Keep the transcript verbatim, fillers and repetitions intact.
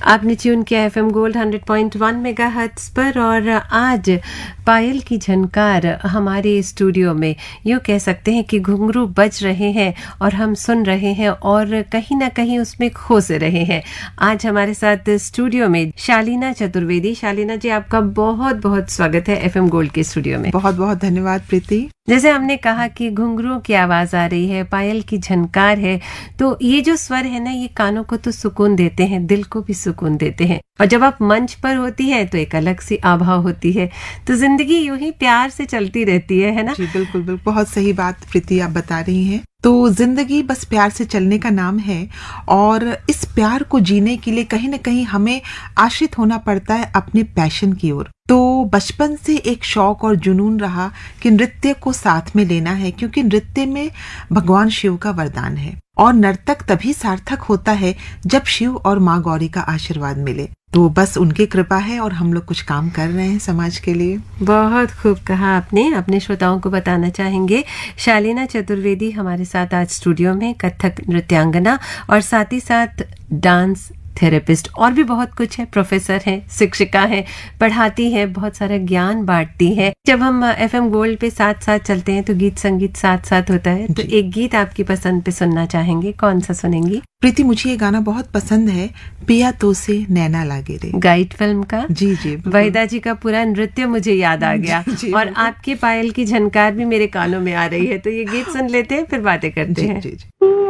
आपने ट्यून किया FM gold hundred point one megahertz पर और आज पायल की झनकार हमारे स्टूडियो में यूँ कह सकते हैं कि घुंघरू बज रहे हैं और हम सुन रहे हैं और कहीं ना कहीं उसमें खो से रहे हैं। आज हमारे साथ स्टूडियो में शालीना चतुर्वेदी। शालीना जी, आपका बहुत बहुत स्वागत है एफएम गोल्ड के स्टूडियो में। बहुत बहुत धन्यवाद प्रीति। जैसे हमने कहा कि घुंघरू की आवाज आ रही है, पायल की झनकार है, तो ये जो स्वर है ना, ये कानों को तो सुकून देते हैं, दिल को भी सुकून देते हैं। और जब आप मंच पर होती है तो एक अलग सी आभा होती है। तो जिंदगी यूं ही प्यार से चलती रहती है, है ना? जी बिल्कुल बिल्कुल, बहुत सही बात प्रीति आप बता रही हैं। तो जिंदगी बस प्यार से चलने का नाम है और इस प्यार को जीने के लिए कहीं ना कहीं हमें आश्रित होना पड़ता है अपने पैशन की ओर। तो बचपन से एक शौक और जुनून रहा कि नृत्य को साथ में लेना है, क्योंकि नृत्य में भगवान शिव का वरदान है और नर्तक तभी सार्थक होता है जब शिव और माँ गौरी का आशीर्वाद मिले। तो बस उनकी कृपा है और हम लोग कुछ काम कर रहे हैं समाज के लिए। बहुत खूब कहा आपने। अपने श्रोताओं को बताना चाहेंगे शालीना चतुर्वेदी हमारे साथ आज स्टूडियो में, कथक नृत्यांगना और साथ ही साथ डांस थेरेपिस्ट और भी बहुत कुछ है। प्रोफेसर है, शिक्षिका है, पढ़ाती है, बहुत सारा ज्ञान बांटती है। जब हम एफएम गोल्ड पे साथ साथ चलते हैं तो गीत संगीत साथ साथ होता है। तो एक गीत आपकी पसंद पे सुनना चाहेंगे, कौन सा सुनेंगी? प्रीति, मुझे ये गाना बहुत पसंद है, पिया तो से नैना लागे रे, गाइड फिल्म का। जी जी, वहीदा जी का पूरा नृत्य मुझे याद आ गया जी, जी, और आपकी पायल की झनकार भी मेरे कानों में आ रही है। तो ये गीत सुन लेते हैं, फिर बातें करते जी, हैं। जी, जी।